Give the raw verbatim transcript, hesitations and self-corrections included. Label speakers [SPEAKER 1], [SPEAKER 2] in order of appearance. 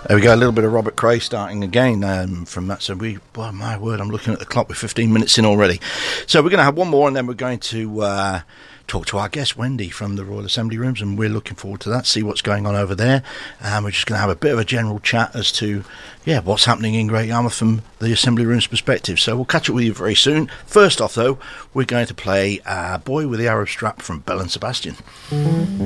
[SPEAKER 1] There we go, a little bit of Robert Cray starting again um, from that. So we, well, my word, I'm looking at the clock, we're fifteen minutes in already. So we're going to have one more and then we're going to uh, talk to our guest, Wendy, from the Royal Assembly Rooms, and we're looking forward to that, see what's going on over there. And we're just going to have a bit of a general chat as to, yeah, what's happening in Great Yarmouth from the Assembly Rooms perspective. So we'll catch up with you very soon. First off, though, we're going to play uh, Boy with the Arab Strap from Belle and Sebastian.